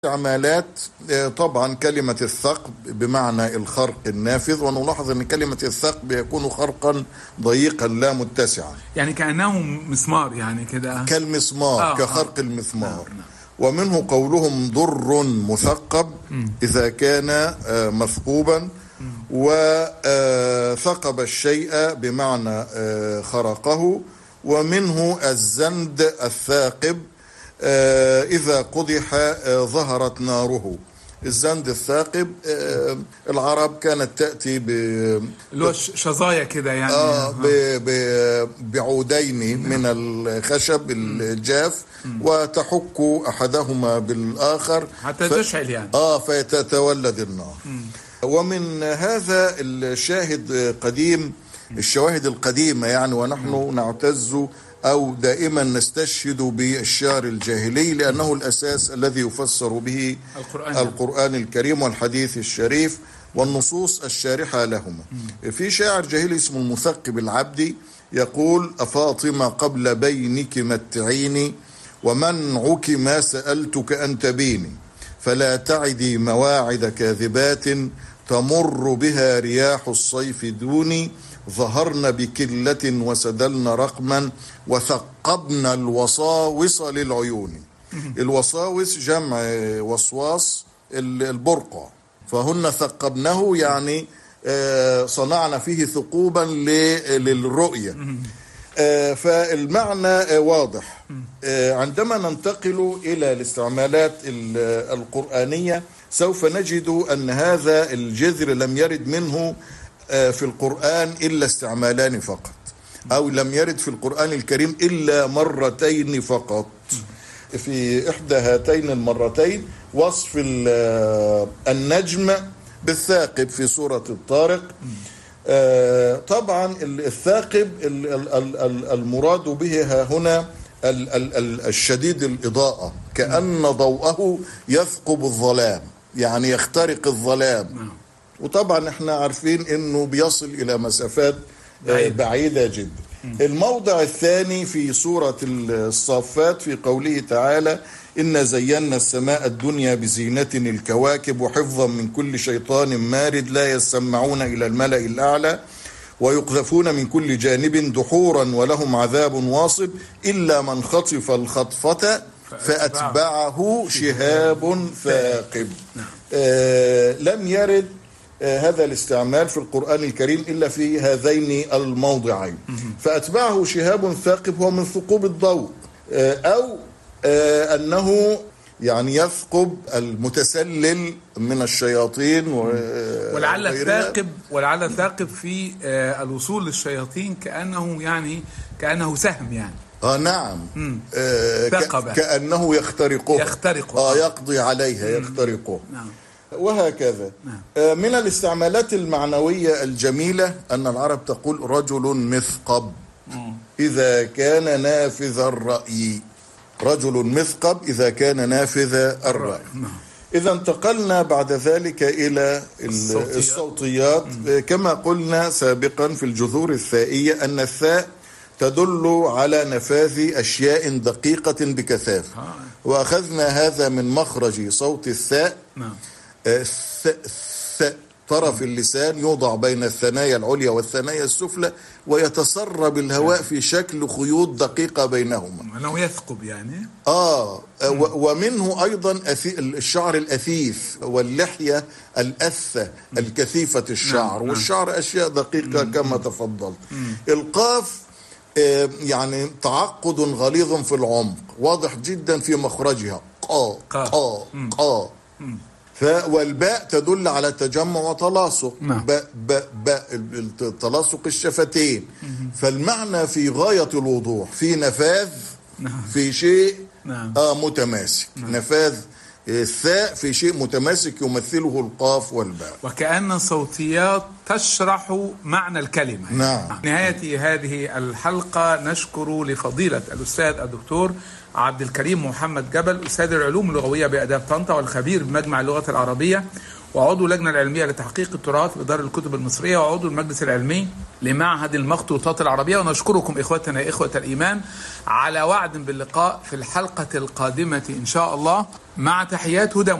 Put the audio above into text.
استعمالات. طبعا كلمة الثقب بمعنى الخرق النافذ، ونلاحظ أن كلمة الثقب يكون خرقا ضيقا لا متسعا، يعني كأنه مسمار، يعني كده كالمسمار، كخرق المسمار. ومنه قولهم ضر مثقب إذا كان مثقوبا، وثقب الشيء بمعنى خرقه. ومنه الزند الثاقب إذا قدح ظهرت ناره. الزند الثاقب العرب كانت تأتي اللي هو شظايا كده، يعني بعودين من الخشب الجاف، وتحك أحدهما بالآخر حتى تشعل، يعني فيتولد النار. ومن هذا الشواهد القديمة يعني، ونحن نعتز أو دائما نستشهد بالشعر الجاهلي، لأنه الأساس الذي يفسر به القرآن الكريم والحديث الشريف والنصوص الشارحة لهما. في شاعر جاهلي اسمه المثقب العبدي يقول: أفاطمة قبل بينك متعيني، ومنعك ما سألتك أن تبيني، فلا تعدي مواعد كاذبات تمر بها رياح الصيف دوني، ظهرن بكلة وسدلن رقما، وثقبن الوصاوص للعيون. الوصاوص جمع وصواص البرقع، فهن ثقبنه يعني صنعنا فيه ثقوبا للرؤية. فالمعنى واضح. عندما ننتقل إلى الاستعمالات القرآنية سوف نجد أن هذا الجذر لم يرد منه في القرآن إلا استعمالان فقط، أو لم يرد في القرآن الكريم إلا مرتين فقط. في إحدى هاتين المرتين وصف النجم بالثاقب في سورة الطارق. طبعا الثاقب المراد به هنا الشديد الإضاءة، كأن ضوءه يثقب الظلام، يعني يخترق الظلام. وطبعا احنا عارفين انه بيصل الى مسافات بعيدة جدا. الموضع الثاني في سورة الصافات في قوله تعالى: إن زينا السماء الدنيا بزينة الكواكب وحفظا من كل شيطان مارد لا يسمعون إلى الملأ الأعلى ويقذفون من كل جانب دحورا ولهم عذاب واصب إلا من خطف الخطفة فأتبعه شهاب ثاقب. لم يرد هذا الاستعمال في القرآن الكريم إلا في هذين الموضعين. فأتبعه شهاب ثاقب هو من ثقوب الضوء، أو أنه يعني يثقب المتسلل من الشياطين. ولعل الثاقب في الوصول للشياطين كأنه سهم، يعني نعم. كأنه يخترقه يقضي عليها، يخترقه. نعم. وهكذا. من الاستعمالات المعنوية الجميلة أن العرب تقول: رجل مثقب إذا كان نافذ الرأي. رجل مثقب إذا كان نافذ الرأي. إذا انتقلنا بعد ذلك إلى الصوتيات. كما قلنا سابقا في الجذور الثائية أن الثاء تدل على نفاذ أشياء دقيقة بكثافة، وأخذنا هذا من مخرج صوت الثاء. طرف اللسان يوضع بين الثنايا العليا والثنايا السفلى، ويتسرب الهواء في شكل خيوط دقيقة بينهما، أنه يثقب يعني. ومنه أيضا الشعر الأثيث، واللحية الأثة الكثيفة الشعر. والشعر أشياء دقيقة كما تفضلت. القاف يعني تعقد غليظ في العمق، واضح جدا في مخرجها، قا قا قا. والباء تدل على تجمع وتلاصق، تلاصق الشفتين. فالمعنى في غاية الوضوح، في نفاذ، في شيء متماسك. نفاذ الثاء في شيء متماسك يمثله القاف والباء، وكأن صوتيات تشرح معنى الكلمة. نعم. نهاية هذه الحلقة نشكر لفضيلة الأستاذ الدكتور عبد الكريم محمد جبل، أستاذ العلوم اللغوية بآداب طنطا والخبير بمجمع اللغة العربية وعضو اللجنة العلمية لتحقيق التراث بإدارة الكتب المصرية، وعضو المجلس العلمي لمعهد المخطوطات العربية. ونشكركم إخوتنا إخوة الإيمان على وعد باللقاء في الحلقة القادمة إن شاء الله، مع تحيات هدى